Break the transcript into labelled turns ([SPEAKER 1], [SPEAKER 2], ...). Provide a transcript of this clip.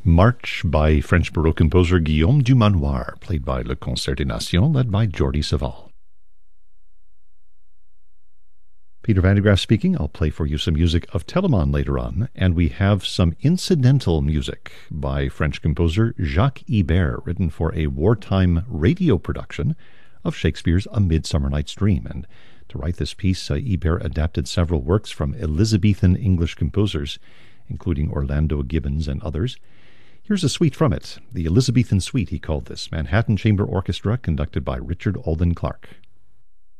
[SPEAKER 1] March by French Baroque composer Guillaume du Manoir, played by Le Concert des Nations, led by Jordi Savall. Peter van de Graaf speaking. I'll play for you some music of Telemann later on, and we have some incidental music by French composer Jacques Ibert, written for a wartime radio production of Shakespeare's A Midsummer Night's Dream. And to write this piece, Ibert adapted several works from Elizabethan English composers, including Orlando Gibbons and others. Here's a suite from it, the Elizabethan Suite, he called this, Manhattan Chamber Orchestra, conducted by Richard Alden Clark.